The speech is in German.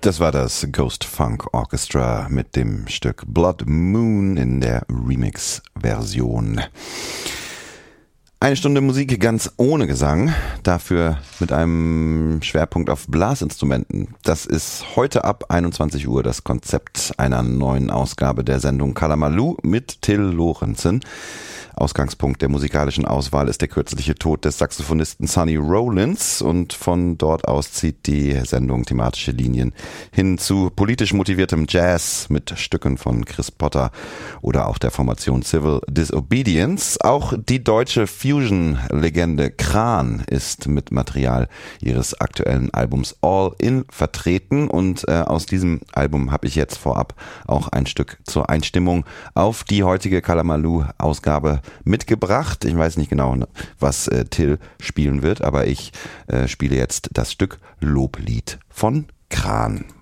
Das war das Ghost Funk Orchestra mit dem Stück Blood Moon in der Remix-Version. Eine Stunde Musik ganz ohne Gesang, dafür mit einem Schwerpunkt auf Blasinstrumenten. Das ist heute ab 21 Uhr das Konzept einer neuen Ausgabe der Sendung Kalamaloo mit Till Lorenzen. Ausgangspunkt der musikalischen Auswahl ist der kürzliche Tod des Saxophonisten Sonny Rollins und von dort aus zieht die Sendung thematische Linien hin zu politisch motiviertem Jazz mit Stücken von Chris Potter oder auch der Formation Civil Disobedience. Auch die deutsche Fusion-Legende Kran ist mit Material ihres aktuellen Albums All In vertreten und aus diesem Album habe ich jetzt vorab auch ein Stück zur Einstimmung auf die heutige Kalamaloo-Ausgabe mitgebracht. Ich weiß nicht genau, was Till spielen wird, aber ich spiele jetzt das Stück Loblied von Kran.